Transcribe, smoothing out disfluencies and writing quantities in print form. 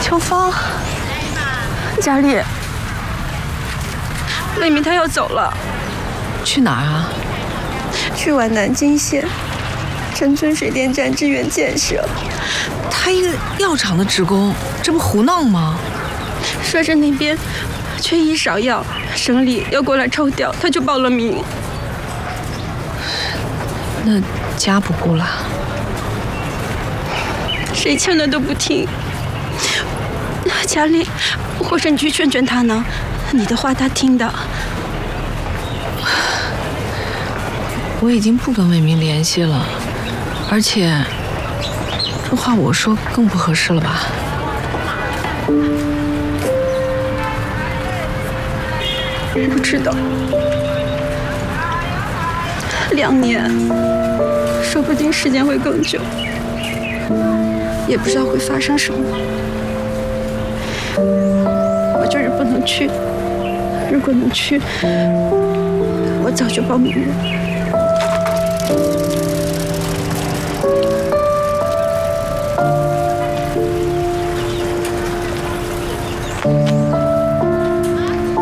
秋芳，佳丽，魏明他要走了， 去哪儿啊？ 去往南京县陈村水电站支援建设。 他一个药厂的职工，这不胡闹吗？ 说是那边缺医少药，省里要过来抽调，他就报了名。 那家不顾了？ 谁劝他都不听。佳丽，或者你去劝劝他呢？你的话他听的。 我已经不跟魏明联系了，而且这话我说更不合适了吧？ 不知道，2年，说不定时间会更久，也不知道会发生什么。我就是不能去，如果能去，我早就报名了。